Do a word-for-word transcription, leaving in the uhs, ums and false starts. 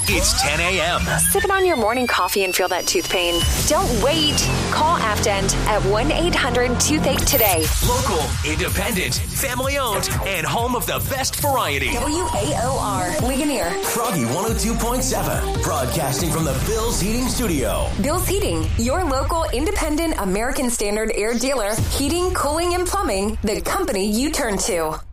It's ten a.m. Sipping on your morning coffee and feel that tooth pain? Don't wait. Call Aftend at one eight hundred toothache today. Local, independent, family-owned, and home of the best variety. W A O R, Ligonier. Froggy one oh two point seven, broadcasting from the Bill's Heating Studio. Bill's Heating, your local independent American Standard air dealer. Heating, cooling, and plumbing, the company you turn to.